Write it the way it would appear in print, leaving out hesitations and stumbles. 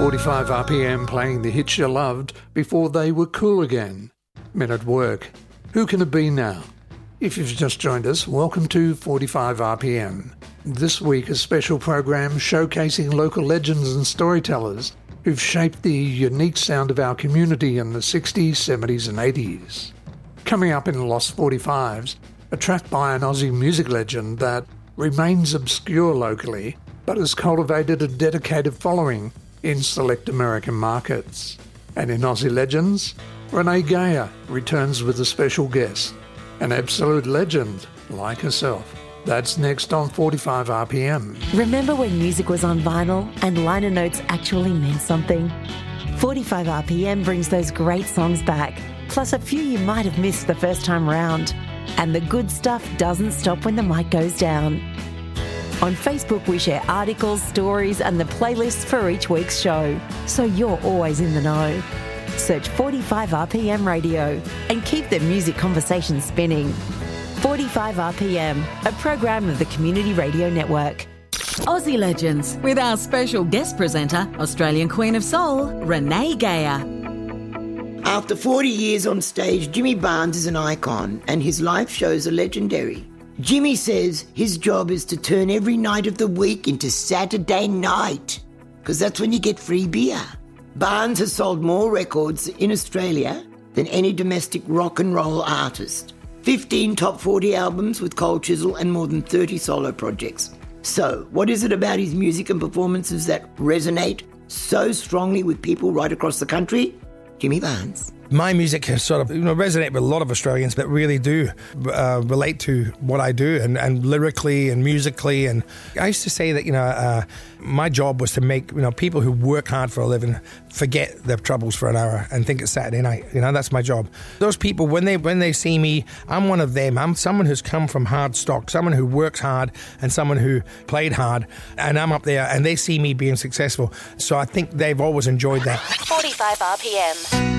45 RPM playing the hits you loved before they were cool again. Men at Work. Who can it be now? If you've just joined us, welcome to 45 RPM. This week a special program showcasing local legends and storytellers who've shaped the unique sound of our community in the 60s, 70s and 80s. Coming up in Lost 45s, a track by an Aussie music legend that remains obscure locally but has cultivated a dedicated following in select American markets. And in Aussie Legends, Renee Geyer returns with a special guest, an absolute legend like herself. That's next on 45 RPM. Remember when music was on vinyl and liner notes actually meant something? 45 RPM brings those great songs back, plus a few you might have missed the first time round. And the good stuff doesn't stop when the mic goes down. On Facebook, we share articles, stories, and the playlists for each week's show, so you're always in the know. Search 45 RPM Radio and keep the music conversation spinning. 45 RPM, a program of the Community Radio Network. Aussie Legends, with our special guest presenter, Australian Queen of Soul, Renee Geyer. After 40 years on stage, Jimmy Barnes is an icon and his live shows are legendary. Jimmy says his job is to turn every night of the week into Saturday night, because that's when you get free beer. Barnes has sold more records in Australia than any domestic rock and roll artist. 15 top 40 albums with Cold Chisel and more than 30 solo projects. So, what is it about his music and performances that resonate so strongly with people right across the country? Jimmy Barnes. My music has sort of resonate with a lot of Australians that really do relate to what I do and lyrically and musically. And I used to say that, my job was to make, people who work hard for a living forget their troubles for an hour and think it's Saturday night. That's my job. Those people, when they see me, I'm one of them. I'm someone who's come from hard stock, someone who works hard and someone who played hard. And I'm up there and they see me being successful. So I think they've always enjoyed that. 45 RPM.